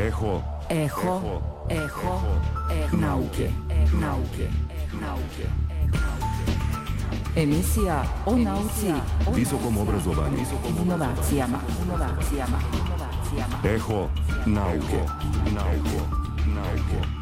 Eho nauke. Emisija o nauci, visokom obrazovanju i inovacijama. Eho nauke.